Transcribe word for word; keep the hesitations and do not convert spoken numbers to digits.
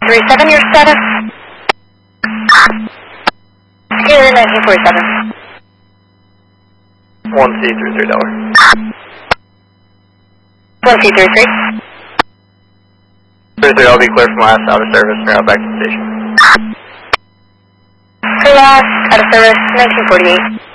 three seven, your status? Security nineteen forty-seven. one C three three dollar. one C three three. three three, I'll be clear from last out of service, now back to the station. Last out of service, nineteen forty-eight.